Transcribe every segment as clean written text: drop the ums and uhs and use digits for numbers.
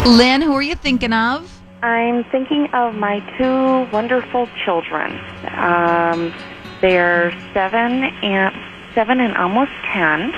Lynn, who are you thinking of? I'm thinking of my two wonderful children. They're seven and almost 10.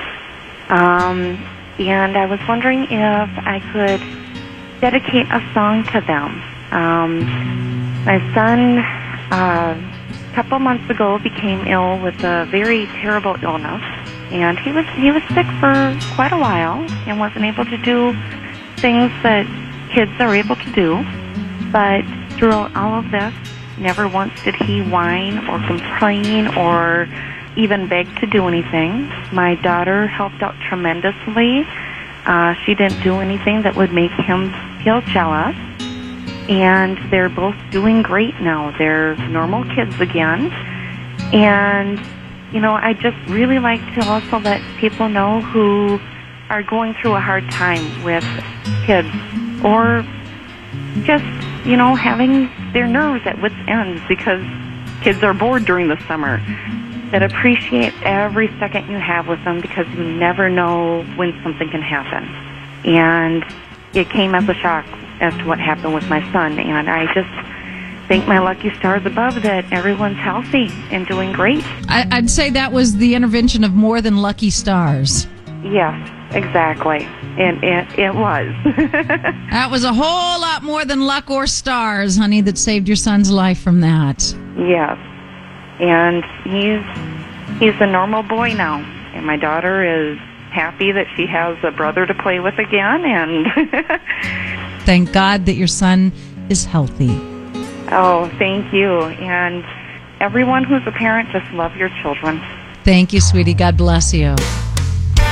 And I was wondering if I could dedicate a song to them. My son, a couple months ago, became ill with a very terrible illness, and he was sick for quite a while and wasn't able to do things that kids are able to do. But throughout all of this, never once did he whine or complain or even beg to do anything. My daughter helped out tremendously. She didn't do anything that would make him feel jealous. And they're both doing great now. They're normal kids again. And, I just really like to also let people know who are going through a hard time with kids or just, having their nerves at wit's ends because kids are bored during the summer, that appreciate every second you have with them because you never know when something can happen. And it came as a shock as to what happened with my son, and I just thank my lucky stars above that everyone's healthy and doing great. I'd say that was the intervention of more than lucky stars. Yes, exactly. And it was. That was a whole lot more than luck or stars, honey, that saved your son's life from that. Yes. And he's a normal boy now. And my daughter is happy that she has a brother to play with again. And thank God that your son is healthy. Oh, thank you. And everyone who's a parent, just love your children. Thank you, sweetie. God bless you.